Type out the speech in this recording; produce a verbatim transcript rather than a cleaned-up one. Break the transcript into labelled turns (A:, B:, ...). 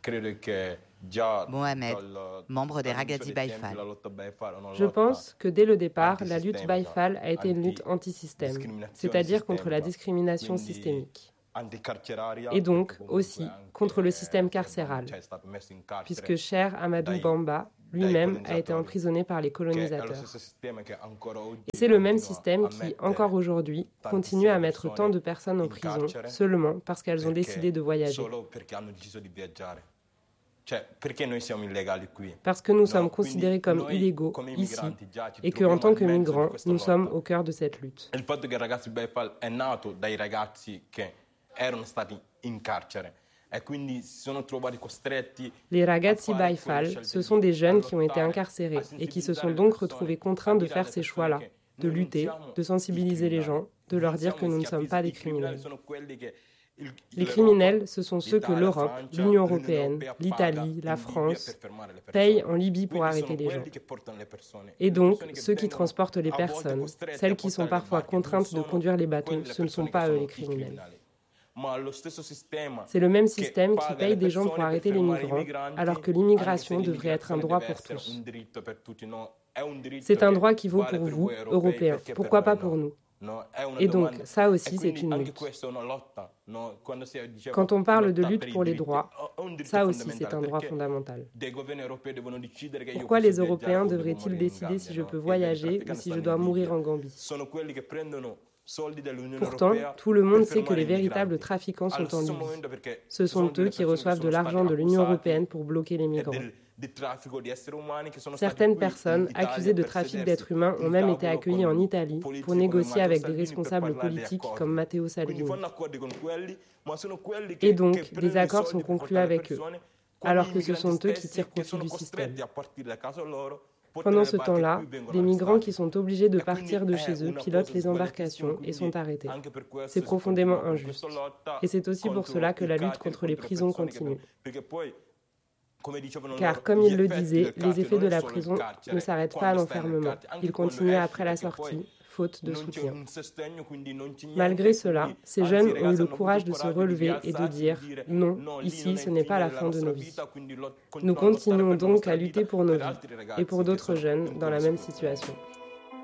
A: Mohamed, membre des Ragazzi Baïfal.
B: Je pense que dès le départ, la lutte Baïfal a été une lutte anti-système, c'est-à-dire contre la discrimination systémique. Et donc aussi contre le système carcéral, puisque Cheikh Ahmadou Bamba lui-même a été emprisonné par les colonisateurs. Et c'est le même système qui, encore aujourd'hui, continue à mettre tant de personnes en prison seulement parce qu'elles ont décidé de voyager. Parce que nous sommes considérés comme illégaux ici et qu'en tant que migrants, nous sommes au cœur de cette lutte. Les Ragazzi Baïfal, ce sont des jeunes qui ont été incarcérés et qui se sont donc retrouvés contraints de faire ces choix-là, de lutter, de sensibiliser les gens, de leur dire que nous ne sommes pas des criminels. Les criminels, ce sont ceux que l'Europe, l'Union européenne, l'Italie, la France payent en Libye pour arrêter les gens. Et donc, ceux qui transportent les personnes, celles qui sont parfois contraintes de conduire les bateaux, ce ne sont pas eux les criminels. C'est le même système qui paye des gens pour arrêter les migrants, alors que l'immigration devrait être un droit pour tous. C'est un droit qui vaut pour vous, Européens. Pourquoi pas pour nous ? Et donc, ça aussi, c'est une lutte. Quand on parle de lutte pour les droits, ça aussi, c'est un droit fondamental. Pourquoi les Européens devraient-ils décider si je peux voyager ou si je dois mourir en Gambie ? Pourtant, tout le monde sait que les véritables trafiquants sont en Libye. Ce sont eux qui reçoivent de l'argent de l'Union européenne pour bloquer les migrants. Certaines personnes accusées de trafic d'êtres humains ont même été accueillies en Italie pour négocier avec des responsables politiques comme Matteo Salvini. Et donc, des accords sont conclus avec eux, alors que ce sont eux qui tirent profit du système. Pendant ce temps-là, des migrants qui sont obligés de partir de chez eux pilotent les embarcations et sont arrêtés. C'est profondément injuste. Et c'est aussi pour cela que la lutte contre les prisons continue. Car, comme il le disait, les effets de la prison ne s'arrêtent pas à l'enfermement. Ils continuent après la sortie, faute de soutien. Malgré cela, ces jeunes ont eu le courage de se relever et de dire « Non, ici, ce n'est pas la fin de nos vies ». Nous continuons donc à lutter pour nos vies et pour d'autres jeunes dans la même situation.